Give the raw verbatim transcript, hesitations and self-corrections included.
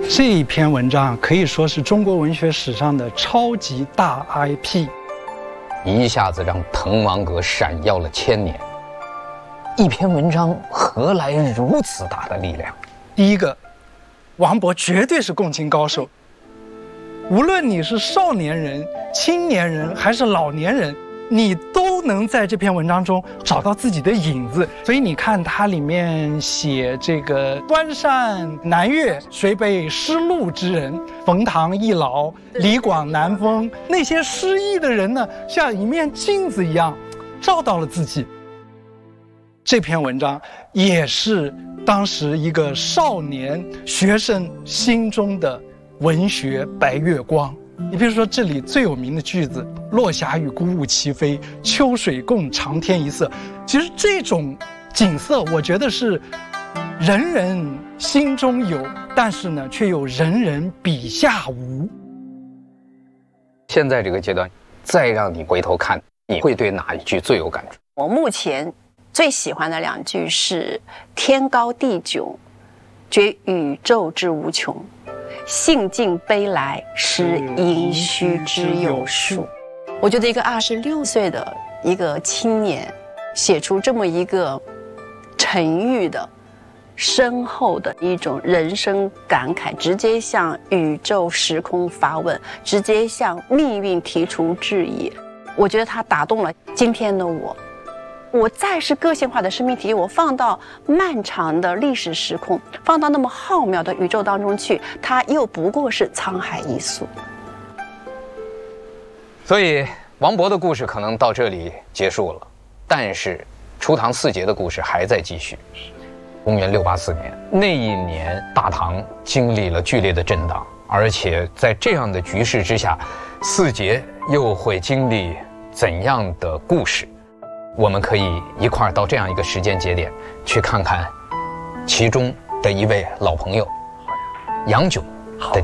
这一篇文章可以说是中国文学史上的超级大 I P， 一下子让滕王阁闪耀了千年。一篇文章何来如此大的力量？ 第一个，王勃绝对是共情高手。无论你是少年人、青年人还是老年人，你都能在这篇文章中找到自己的影子。所以你看它里面写这个关山南岳，谁被失路之人？冯唐易老，李广南风。那些失意的人呢，像一面镜子一样，照到了自己。这篇文章也是当时一个少年学生心中的文学白月光。你比如说这里最有名的句子，落霞与孤鹜齐飞，秋水共长天一色。其实这种景色我觉得是人人心中有，但是呢却又人人笔下无。 现在这个阶段再让你回头看，你会对哪一句最有感触？ 我目前最喜欢的两句是天高地久，觉宇宙之无穷，兴尽悲来，识盈虚之有数。我觉得一个二十六岁的一个青年写出这么一个沉郁的深厚的一种人生感慨，直接向宇宙时空发问，直接向命运提出质疑。我觉得他打动了今天的我。我再是个性化的生命体，我放到漫长的历史时空，放到那么浩渺的宇宙当中去，它又不过是沧海一粟。 所以王勃的故事可能到这里结束了，但是初唐四杰的故事还在继续。公元六八四年，那一年大唐经历了剧烈的震荡，而且在这样的局势之下，四杰又会经历怎样的故事？我们可以一块儿到这样一个时间节点去看看其中的一位老朋友杨炯的